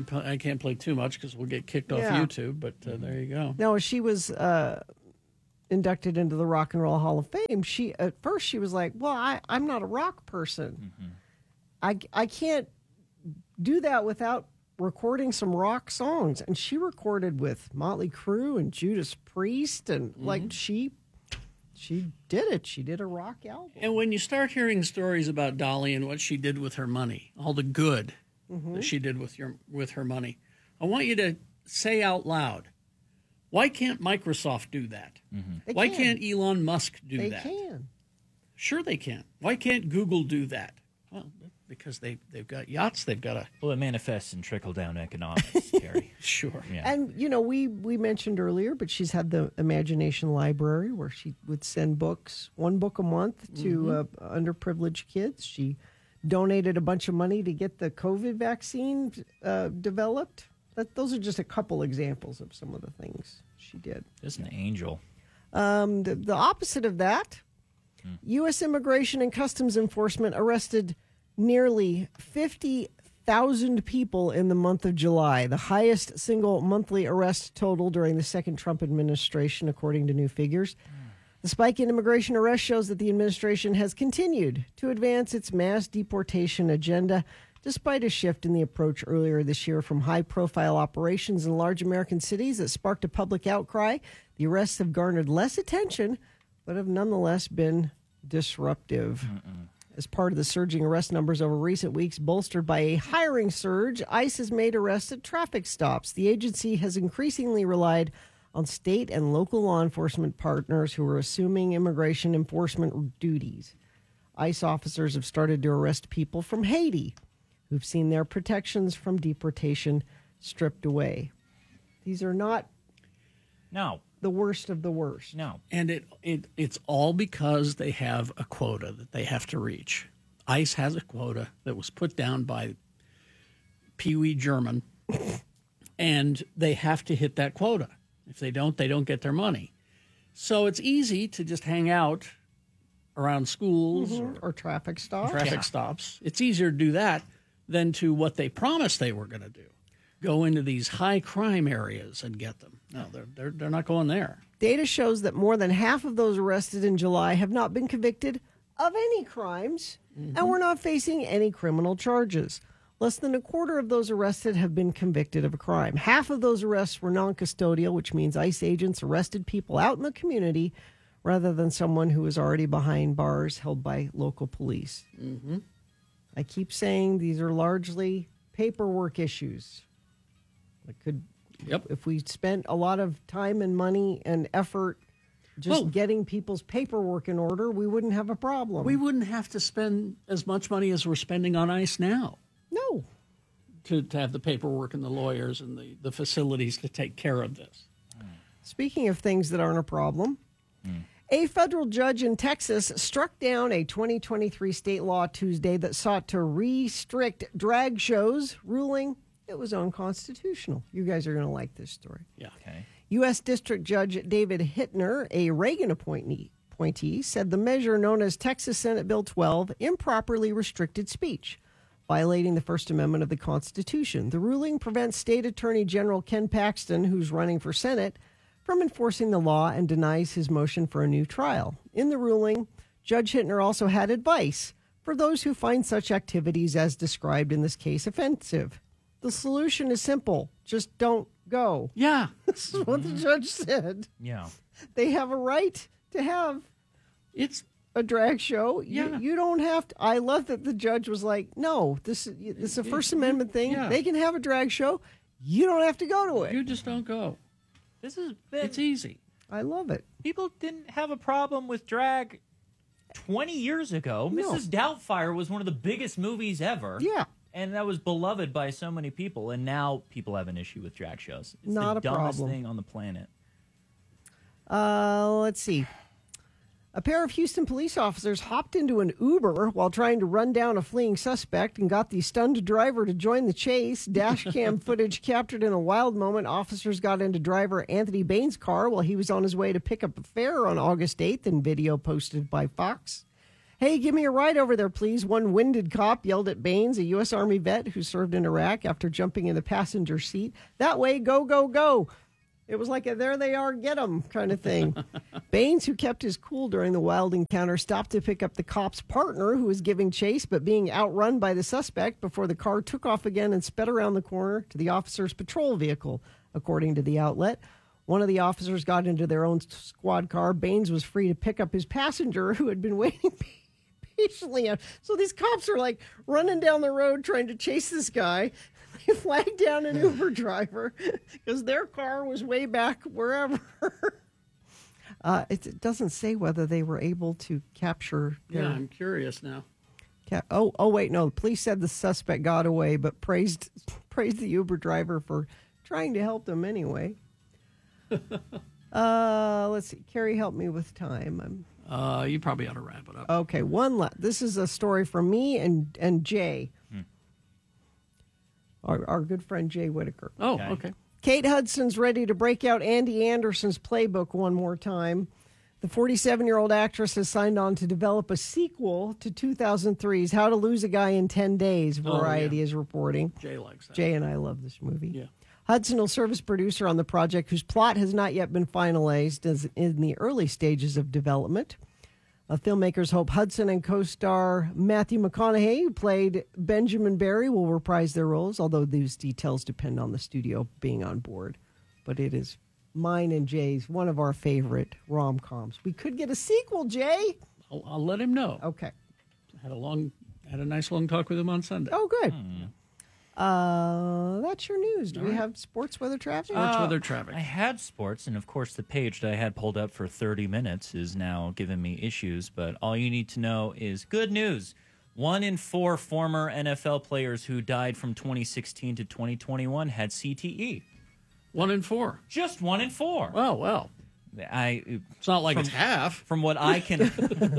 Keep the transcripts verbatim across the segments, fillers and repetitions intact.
can't I can't play too much because we'll get kicked Yeah. off YouTube. But uh, there you go. No, she was uh, inducted into the Rock and Roll Hall of Fame. She at first she was like, "Well, I, I'm not a rock person. Mm-hmm. I I can't do that without recording some rock songs." And she recorded with Motley Crue and Judas Priest, and Mm-hmm. like she she did it. She did a rock album. And when you start hearing stories about Dolly and what she did with her money, all the good Mm-hmm. that she did with your with her money, I want you to say out loud, why can't Microsoft do that? They Why can. can't Elon Musk do They that? can. Sure they can. Why can't Google do that? Well, because they, they've got yachts, they've got a... Well, it manifests in trickle-down economics, Terry. Sure. Yeah. And, you know, we, we mentioned earlier, but she's had the Imagination Library where she would send books, one book a month to Mm-hmm. uh, underprivileged kids. She donated a bunch of money to get the COVID vaccine uh, developed. That, those are just a couple examples of some of the things she did. Just an angel. Um, the, the opposite of that, U S Immigration and Customs Enforcement arrested nearly fifty thousand people in the month of July, the highest single monthly arrest total during the second Trump administration, according to new figures. The spike in immigration arrests shows that the administration has continued to advance its mass deportation agenda, despite a shift in the approach earlier this year from high-profile operations in large American cities that sparked a public outcry. The arrests have garnered less attention, but have nonetheless been disruptive. Mm-mm. As part of the surging arrest numbers over recent weeks, bolstered by a hiring surge, ICE has made arrests at traffic stops. The agency has increasingly relied on state and local law enforcement partners who are assuming immigration enforcement duties. ICE officers have started to arrest people from Haiti who've seen their protections from deportation stripped away. These are not No. the worst of the worst. No. And it, it it's all because they have a quota that they have to reach. ICE has a quota that was put down by Pee Wee German, and they have to hit that quota. If they don't, they don't get their money. So it's easy to just hang out around schools Mm-hmm. Or traffic stops. or traffic stops. It's easier to do that than to what they promised they were going to do. Go into these high crime areas and get them. No, they're, they're, they're not going there. Data shows that more than half of those arrested in July have not been convicted of any crimes and were not facing any criminal charges. Less than a quarter of those arrested have been convicted of a crime. Half of those arrests were non-custodial, which means ICE agents arrested people out in the community rather than someone who was already behind bars held by local police. Mm-hmm. I keep saying these are largely paperwork issues. It could, Yep. if we spent a lot of time and money and effort just Well- getting people's paperwork in order, we wouldn't have a problem. We wouldn't have to spend as much money as we're spending on ICE now no. to, to have the paperwork and the lawyers and the, the facilities to take care of this. Speaking of things that aren't a problem, a federal judge in Texas struck down a twenty twenty-three state law Tuesday that sought to restrict drag shows, ruling it was unconstitutional. You guys are going to like this story. Yeah. Okay. U S. District Judge David Hittner, a Reagan appointee, appointee, said the measure known as Texas Senate Bill twelve improperly restricted speech, violating the First Amendment of the Constitution. The ruling prevents State Attorney General Ken Paxton, who's running for Senate, from enforcing the law and denies his motion for a new trial. In the ruling, Judge Hittner also had advice for those who find such activities as described in this case offensive. The solution is simple. Just don't go. Yeah. This is what the judge said. Yeah. They have a right to have It's a drag show. Yeah. You, you don't have to. I love that the judge was like, no, this, is- this is a First Amendment thing. Yeah. They can have a drag show. You don't have to go to it. you just don't go. This has been. It's easy. I love it. People didn't have a problem with drag twenty years ago. No. Missus Doubtfire was one of the biggest movies ever. Yeah. And that was beloved by so many people. And now people have an issue with drag shows. It's Not the a dumbest problem. thing on the planet. Uh, let's see. A pair of Houston police officers hopped into an Uber while trying to run down a fleeing suspect and got the stunned driver to join the chase. Dash cam footage captured in a wild moment. Officers got into driver Anthony Bain's car while he was on his way to pick up a fare on August eighth in video posted by Fox. Hey, give me a ride over there, please. One winded cop yelled at Baines, a U S. Army vet who served in Iraq, after jumping in the passenger seat. That way, go, go, go. It was like a there they are, get 'em kind of thing. Baines, who kept his cool during the wild encounter, stopped to pick up the cop's partner, who was giving chase but being outrun by the suspect before the car took off again and sped around the corner to the officer's patrol vehicle, according to the outlet. One of the officers got into their own squad car. Baines was free to pick up his passenger, who had been waiting patiently. So these cops are like running down the road trying to chase this guy. They flagged down an Uber driver because their car was way back wherever. uh, it, it doesn't say whether they were able to capture. Their, Yeah, I'm curious now. ca- oh, oh, wait, no. The police said the suspect got away, but praised praised the Uber driver for trying to help them anyway. uh, let's see. Carrie, help me with time. I'm Uh, you probably ought to wrap it up. Okay, one last. This is a story from me and, and Jay, hmm. our, our good friend Jay Whitaker. Oh, Okay. okay. Kate Hudson's ready to break out Andy Anderson's playbook one more time. The forty-seven-year-old actress has signed on to develop a sequel to two thousand three's How to Lose a Guy in ten days, Variety Oh, yeah. is reporting. Jay likes that. Jay and I love this movie. Yeah. Hudson will serve as producer on the project, whose plot has not yet been finalized, as in the early stages of development. Uh, filmmakers hope Hudson and co-star Matthew McConaughey, who played Benjamin Barry, will reprise their roles, although these details depend on the studio being on board. But it is mine and Jay's, one of our favorite rom-coms. We could get a sequel, Jay. I'll, I'll let him know. Okay. Had a long, had a nice long talk with him on Sunday. Oh, good. Uh, that's your news. Do we have sports weather traffic? Sports Uh, weather traffic. I had sports, and of course, the page that I had pulled up for thirty minutes is now giving me issues. But all you need to know is good news. One in four former N F L players who died from twenty sixteen to twenty twenty-one had C T E. One in four. Just one in four. Well, well. I It's not like From- it's half. from what I can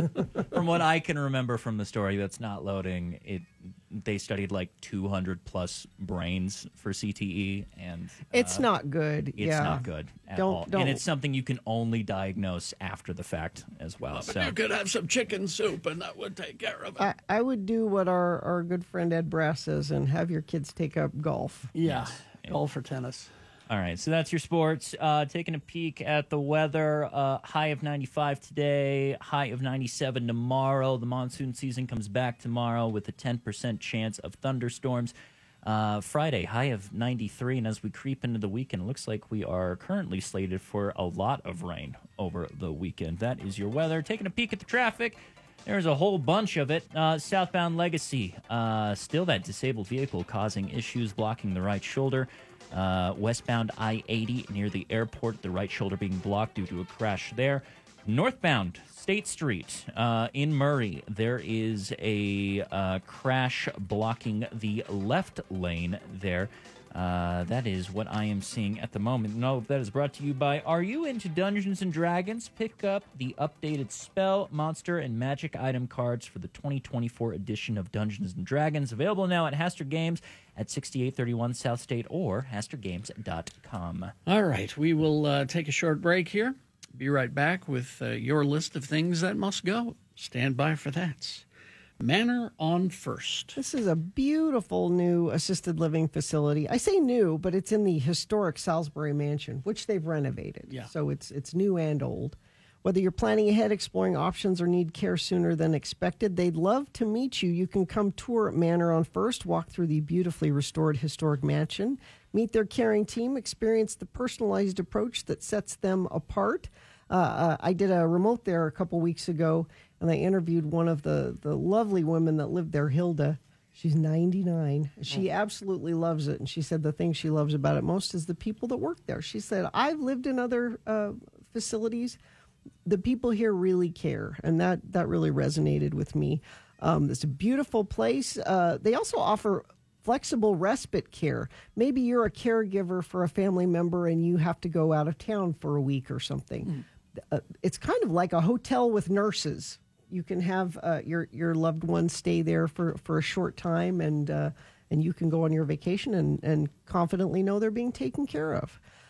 from what I can remember from the story that's not loading, it they studied like two hundred plus brains for C T E, and It's uh, not good. It's yeah. not good at Don't- all, don't- and it's something you can only diagnose after the fact as well. But So you could have some chicken soup, and that would take care of it. I, I would do what our, our good friend Ed Brass says and have your kids take up golf. yeah. Golf or tennis. all right, so that's your sports. Uh, taking a peek at the weather. Uh, high of ninety-five today, high of ninety-seven tomorrow. The monsoon season comes back tomorrow with a ten percent chance of thunderstorms. Uh, Friday, high of ninety-three, and as we creep into the weekend, it looks like we are currently slated for a lot of rain over the weekend. That is your weather. Taking a peek at the traffic. There's a whole bunch of it. Uh, southbound Legacy, uh, still that disabled vehicle causing issues, blocking the right shoulder. Uh, westbound I eighty near the airport, the right shoulder being blocked due to a crash there. Northbound State Street uh, in Murray, there is a uh, crash blocking the left lane there. Uh, that is what I am seeing at the moment. No, that is brought to you by Are You Into Dungeons and Dragons? Pick up the updated spell, monster, and magic item cards for the twenty twenty-four edition of Dungeons and Dragons. Available now at Haster Games at sixty-eight thirty-one South State or haster games dot com. All right. We will uh, take a short break here. Be right back with uh, your list of things that must go. Stand by for that. Manor on First. This is a beautiful new assisted living facility. I say new, but it's in the historic Salisbury Mansion, which they've renovated. Yeah. So it's it's new and old. Whether you're planning ahead, exploring options, or need care sooner than expected, they'd love to meet you. You can come tour Manor on First, walk through the beautifully restored historic mansion, meet their caring team, experience the personalized approach that sets them apart. Uh, uh, I did a remote there a couple weeks ago, and I interviewed one of the, the lovely women that lived there, Hilda. She's ninety-nine. She absolutely loves it, and she said the thing she loves about it most is the people that work there. She said, I've lived in other uh, facilities. The people here really care, and that, that really resonated with me. Um, it's a beautiful place. Uh, they also offer flexible respite care. Maybe you're a caregiver for a family member and you have to go out of town for a week or something. Mm. Uh, it's kind of like a hotel with nurses. You can have uh, your your loved one stay there for, for a short time, and uh, and you can go on your vacation and, and confidently know they're being taken care of.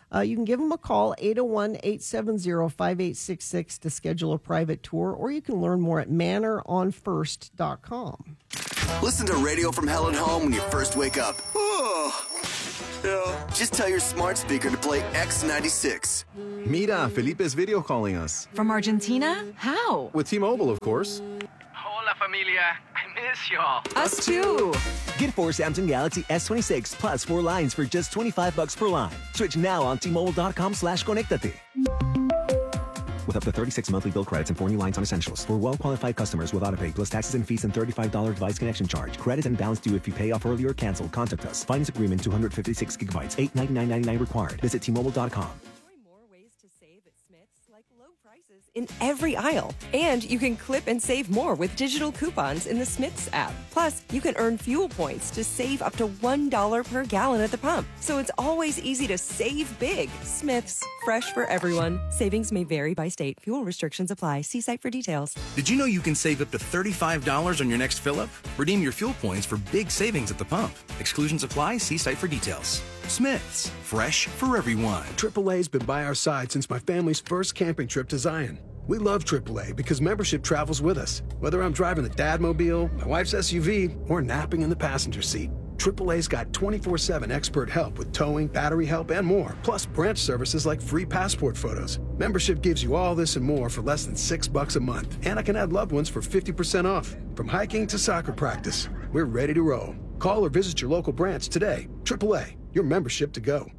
Uh, you can give them a call, eight oh one, eight seven zero, five eight six six, to schedule a private tour, or you can learn more at manor on first dot com. Listen to Radio from Hell at home when you first wake up. Oh, yeah. Just tell your smart speaker to play X ninety-six. Mira, Felipe is video calling us. From Argentina? How? With T-Mobile, of course. Hola, familia. I miss y'all. Us too. Get four Samsung Galaxy S twenty-six plus four lines for just twenty-five bucks per line. Switch now on T-Mobile.com slash Conectate. With up to thirty-six monthly bill credits and four new lines on essentials. For well-qualified customers with autopay plus taxes and fees and thirty-five dollars device connection charge. Credit and balance due if you pay off early or cancel. Contact us. Finance agreement two hundred fifty-six gigabytes. eight ninety-nine ninety-nine required. Visit T Mobile dot com. More ways to save at Smith's, like low prices in every aisle. And you can clip and save more with digital coupons in the Smith's app. Plus, you can earn fuel points to save up to one dollar per gallon at the pump. So it's always easy to save big. Smith's, fresh for everyone. Savings may vary by state. Fuel restrictions apply. See site for details. Did you know you can save up to thirty-five dollars on your next fill-up? Redeem your fuel points for big savings at the pump. Exclusions apply. See site for details. Smith's, fresh for everyone. triple A's been by our side since my family's first camping trip to Zion. We love triple A because membership travels with us. Whether I'm driving the Dadmobile, my wife's S U V, or napping in the passenger seat, triple A's got twenty-four seven expert help with towing, battery help, and more. Plus branch services like free passport photos. Membership gives you all this and more for less than six bucks a month. And I can add loved ones for fifty percent off. From hiking to soccer practice, we're ready to roll. Call or visit your local branch today. triple A, your membership to go.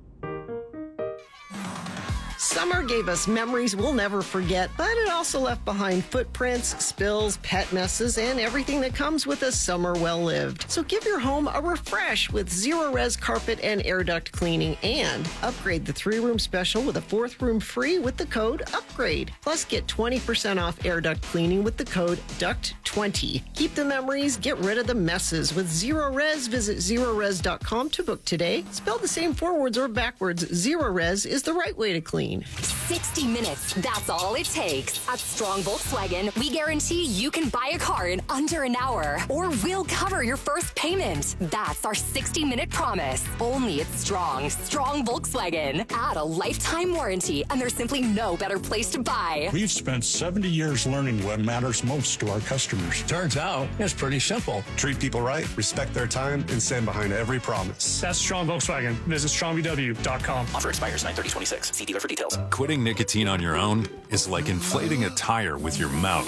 Summer gave us memories we'll never forget, but it also left behind footprints, spills, pet messes, and everything that comes with a summer well-lived. So give your home a refresh with Zero-Res carpet and air duct cleaning, and upgrade the three-room special with a fourth room free with the code UPGRADE. Plus, get twenty percent off air duct cleaning with the code D U C T twenty. Keep the memories, get rid of the messes with Zero-Res. Visit zero res dot com to book today. Spelled the same forwards or backwards, Zero-Res is the right way to clean. sixty minutes, that's all it takes. At Strong Volkswagen, we guarantee you can buy a car in under an hour, or we'll cover your first payment. That's our sixty minute promise. Only at Strong. Strong Volkswagen. Add a lifetime warranty, and there's simply no better place to buy. We've spent seventy years learning what matters most to our customers. Turns out, it's pretty simple. Treat people right, respect their time, and stand behind every promise. That's Strong Volkswagen. Visit strong v w dot com. Offer expires nine thirty twenty-six. See dealer for details. Quitting nicotine on your own is like inflating a tire with your mouth.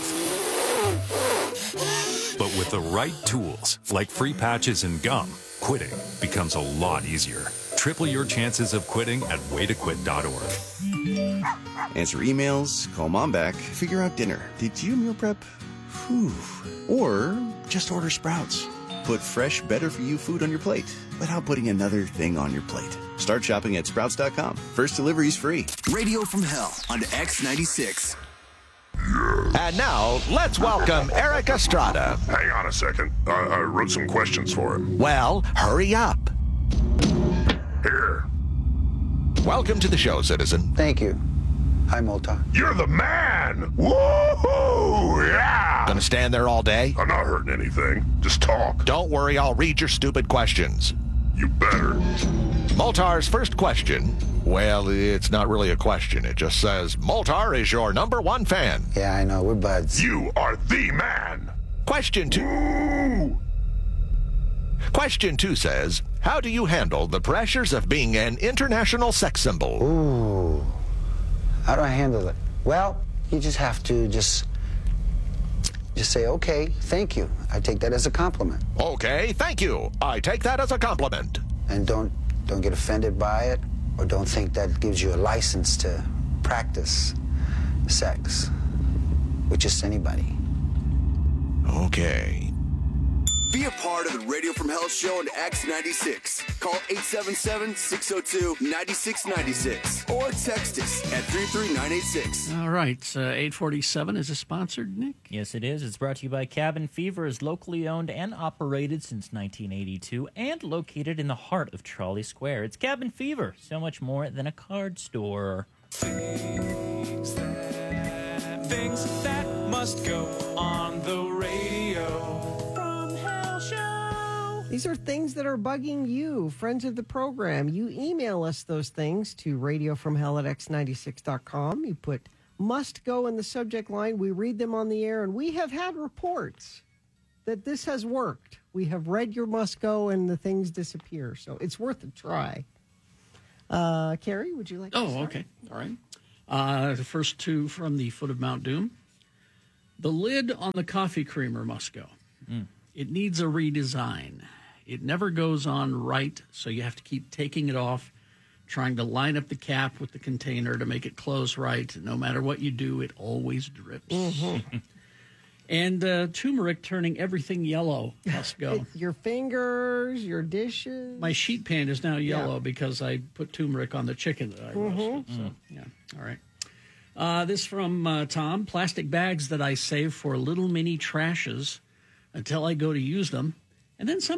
But with the right tools, like free patches and gum, quitting becomes a lot easier. Triple your chances of quitting at way to quit dot org. Answer emails, call mom back, figure out dinner. Did you meal prep? Whew. Or just order Sprouts. Put fresh, better-for-you food on your plate without putting another thing on your plate. Start shopping at sprouts dot com. First delivery's free. Radio from Hell on X ninety-six. And now, let's welcome Eric Estrada. Hang on a second. I, I wrote some questions for him. Well, hurry up. Here. Welcome to the show, citizen. Thank you. Hi, Moltar. You're the man! Woohoo! Yeah! Gonna stand there all day? I'm not hurting anything. Just talk. Don't worry, I'll read your stupid questions. You better. Moltar's first question, well, it's not really a question. It just says, Moltar is your number one fan. Yeah, I know. We're buds. You are the man. Question two. Ooh. Question two says, how do you handle the pressures of being an international sex symbol? Ooh. How do I handle it? Well, you just have to just just say, okay, thank you. I take that as a compliment. Okay, thank you. I take that as a compliment. And don't don't get offended by it, or don't think that gives you a license to practice sex with just anybody. Okay. Be a part of the Radio from Hell show on X ninety-six. Call eight seven seven, six oh two, nine six nine six or text us at three three nine eight six. All right. Uh, eight forty-seven is a sponsored, Nick? Yes, it is. It's brought to you by Cabin Fever. Is locally owned and operated since nineteen eighty-two and located in the heart of Trolley Square. It's Cabin Fever. So much more than a card store. Things that, things that must go on the radio. These are things that are bugging you, friends of the program. You email us those things to radio from hell at x ninety-six dot com. You put must go in the subject line. We read them on the air, and we have had reports that this has worked. We have read your must go, and the things disappear. So it's worth a try. Uh, Carrie, would you like to Oh, start? okay. All right. Uh, the first two from the foot of Mount Doom. The lid on the coffee creamer must go. Mm. It needs a redesign. It never goes on right, so you have to keep taking it off, trying to line up the cap with the container to make it close right. No matter what you do, it always drips. Mm-hmm. And uh, turmeric turning everything yellow must go. It- your fingers, your dishes. My sheet pan is now yellow Yeah. because I put turmeric on the chicken that I roasted. Mhm. So, yeah, all right. Uh, this from uh, Tom. Plastic bags that I save for little mini trashes until I go to use them. And then some